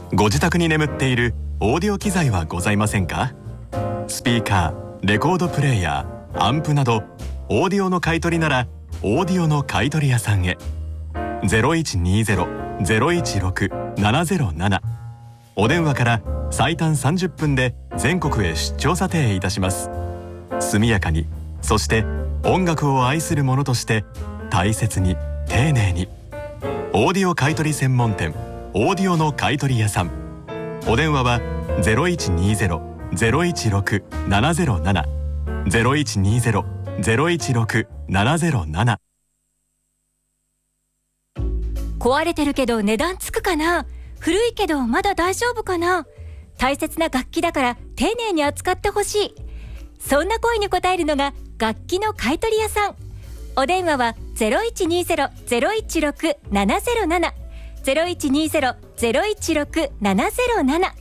ご自宅に眠っているオーディオ機材はございませんか？スピーカー、レコードプレーヤー、アンプなどオーディオの買い取りならオーディオの買い取り屋さんへ。 0120-016-707 お電話から最短30分で全国へ出張査定いたします。速やかに、そして音楽を愛する者として大切に丁寧に。オーディオ買取専門店オーディオの買取屋さん。お電話は 0120-016-707 0120-016-707。 壊れてるけど値段つくかな、古いけどまだ大丈夫かな、大切な楽器だから丁寧に扱ってほしい。そんな声に応えるのが楽器の買取屋さん。お電話は 0120-016-707 0120-016-707